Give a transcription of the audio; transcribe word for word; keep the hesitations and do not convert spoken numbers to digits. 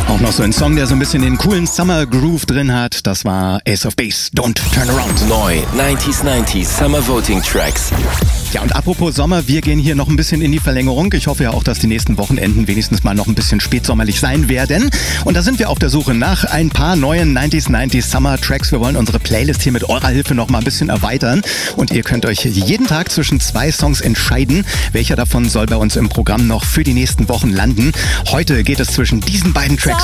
Auch noch so ein Song, der so ein bisschen den coolen Summer Groove drin hat. Das war Ace of Base, Don't Turn Around. Neu, neunzig neunzig Summer Voting Tracks. Ja, und apropos Sommer, wir gehen hier noch ein bisschen in die Verlängerung. Ich hoffe ja auch, dass die nächsten Wochenenden wenigstens mal noch ein bisschen spätsommerlich sein werden. Und da sind wir auf der Suche nach ein paar neuen neunzig neunzig Summer Tracks. Wir wollen unsere Playlist hier mit eurer Hilfe noch mal ein bisschen erweitern. Und ihr könnt euch jeden Tag zwischen zwei Songs entscheiden, welcher davon soll bei uns im Programm noch für die nächsten Wochen landen. Heute geht es zwischen diesen beiden Tracks